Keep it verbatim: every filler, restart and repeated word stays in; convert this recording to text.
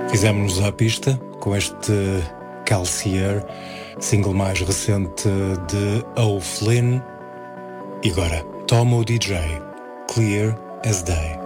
Fizemos-nos à pista com este Calcier, single mais recente de O'Flynn. E agora, Tomo D J, Clear as Day.